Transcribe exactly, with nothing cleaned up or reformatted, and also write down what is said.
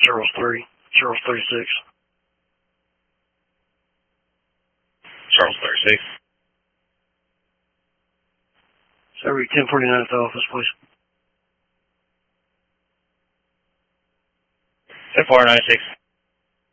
Charles three, Charles thirty-six. Charles thirty-six. Every ten forty-nine at the office, please. ten four ninety-six.